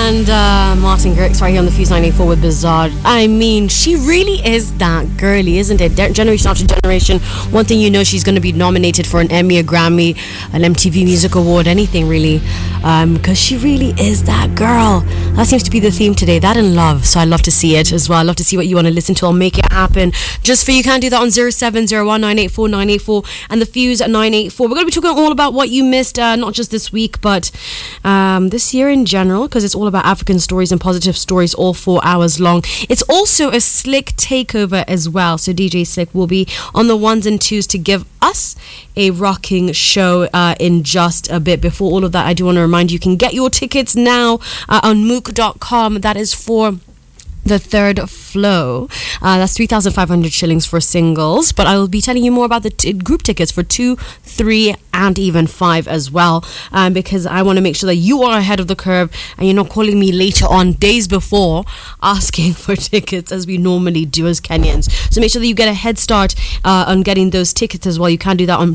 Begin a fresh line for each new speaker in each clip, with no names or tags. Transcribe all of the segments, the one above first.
and Martin Garrix right here on the Fuse 984 with Bizarre. I mean, she really is that girly, isn't it? Generation after generation. One thing you know, she's going to be nominated for an Emmy, a Grammy, an MTV Music Award, anything really. Because she really is that girl. That seems to be the theme today. That and love. So I love to see it as well. I love to see what you want to listen to. I'll make it happen. Just for you can do that on 0701984 and the Fuse 984. We're going to be talking all about what you missed, not just this week, but this year in general, because it's all about African stories and positive stories all 4 hours long. It's also a Slick takeover as well. So DJ Slick will be on the ones and twos to give us a rocking show in just a bit. Before all of that, I do want to remind you can get your tickets now on mook.com. That is for the Third Flow. That's 3,500 shillings for singles, but I will be telling you more about the group tickets for 2, 3 and even 5 as well, because I want to make sure that you are ahead of the curve and you're not calling me later on, days before, asking for tickets as we normally do as Kenyans. So make sure that you get a head start on getting those tickets as well. You can do that on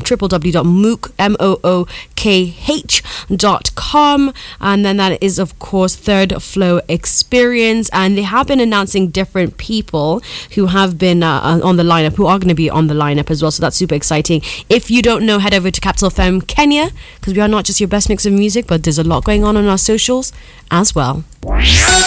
www.mookh.com, and then that is of course Third Flow Experience, and they have been announcing different people who have been on the lineup, who are going to be on the lineup as well, so that's super exciting. If you don't know, head over to Capital FM Kenya, because we are not just your best mix of music, but there's a lot going on our socials as well.